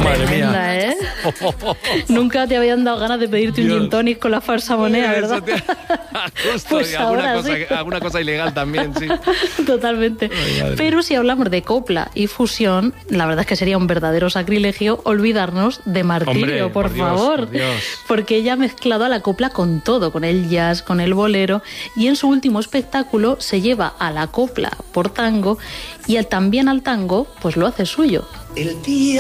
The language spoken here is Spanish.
Tremenda, ¿eh? Nunca te habían dado ganas de pedirte un gin tonic con la falsa moneda, ¿verdad? Justo, Pues ahora sí. Alguna cosa ilegal también, sí. Totalmente. Ay, pero si hablamos de copla y fusión, la verdad es que sería un verdadero sacrilegio olvidarnos de Martirio, por favor. Porque ella ha mezclado a la copla con todo, con el jazz, con el bolero, y en su último espectáculo se lleva a la copla por tango y también al tango pues lo hace suyo. El día